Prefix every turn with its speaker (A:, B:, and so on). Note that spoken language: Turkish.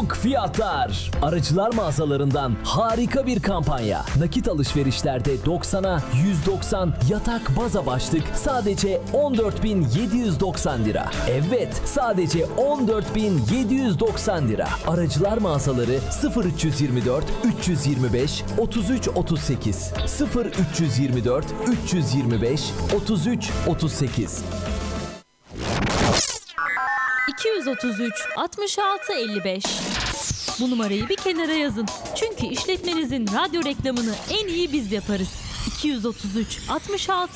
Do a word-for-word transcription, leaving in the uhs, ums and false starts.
A: şok fiyatlar. Aracılar mağazalarından harika bir kampanya. Nakit alışverişlerde doksana yüz doksan yatak baza başlık sadece on dört bin yedi yüz doksan lira. Evet, sadece on dört bin yedi yüz doksan lira. Aracılar mağazaları sıfır üç yirmi dört üç yüz yirmi beş otuz üç otuz sekiz sıfır üç yirmi dört üç yüz yirmi beş otuz üç otuz sekiz.
B: iki yüz otuz üç altmış altı elli beş. Bu numarayı bir kenara yazın. Çünkü işletmenizin radyo reklamını en iyi biz yaparız. iki yüz otuz üç altmış altı